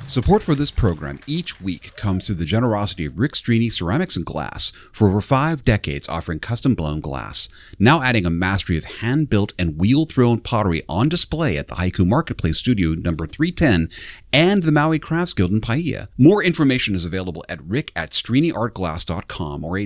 Support for this program each week comes through the generosity of Rick Strini Ceramics and Glass, for over 5 decades offering custom-blown glass, now adding a mastery of hand-built and wheel-thrown pottery on display at the Haiku Marketplace Studio number 310 and the Maui Crafts Guild in Paia. More information is available at rick@striniartglass.com or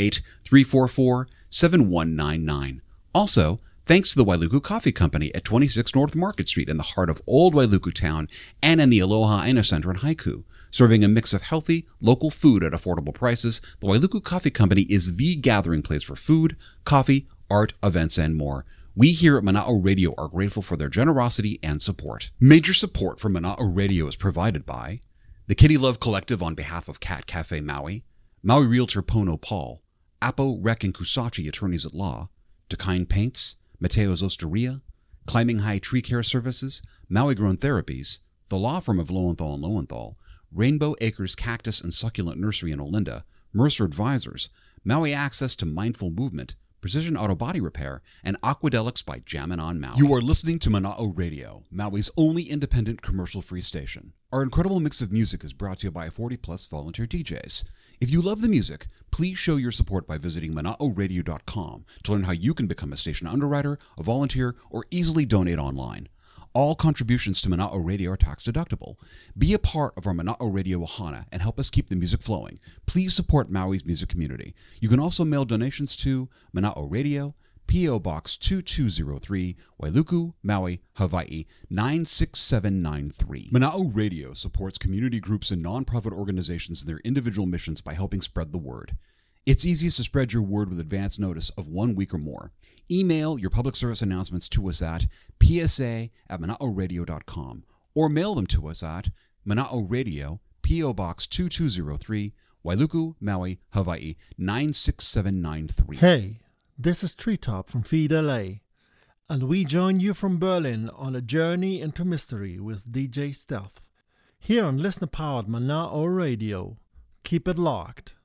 808-344-7199. Also, thanks to the Wailuku Coffee Company at 26 North Market Street in the heart of Old Wailuku Town and in the Aloha Aina Center in Haiku. Serving a mix of healthy, local food at affordable prices, the Wailuku Coffee Company is the gathering place for food, coffee, art, events, and more. We here at Mana'o Radio are grateful for their generosity and support. Major support for Mana'o Radio is provided by the Kitty Love Collective on behalf of Cat Cafe Maui, Maui Realtor Pono Paul, Apo, Rec, and Kusachi Attorneys at Law, Dakine Paints, Mateo's Osteria, Climbing High Tree Care Services, Maui Grown Therapies, the law firm of Lowenthal and Lowenthal, Rainbow Acres Cactus and Succulent Nursery in Olinda, Mercer Advisors, Maui Access to Mindful Movement, Precision Auto Body Repair, and Aquadelics by Jammin' on Maui. You are listening to Mana'o Radio, Maui's only independent commercial-free station. Our incredible mix of music is brought to you by 40-plus volunteer DJs. If you love the music, please show your support by visiting Mana'oRadio.com to learn how you can become a station underwriter, a volunteer, or easily donate online. All contributions to Mana'o Radio are tax deductible. Be a part of our Mana'o Radio Ohana and help us keep the music flowing. Please support Maui's music community. You can also mail donations to Mana'o Radio, P.O. Box 2203, Wailuku, Maui, Hawaii 96793. Mana'o Radio supports community groups and nonprofit organizations in their individual missions by helping spread the word. It's easiest to spread your word with advance notice of 1 week or more. Email your public service announcements to us at psa@mana'oradio.com or mail them to us at Mana'o Radio, P.O. Box 2203, Wailuku, Maui, Hawaii 96793. Hey, this is Treetop from Feed LA, and we join you from Berlin on a journey into mystery with DJ Stealth. Here on listener-powered Mana'o Radio. Keep it locked.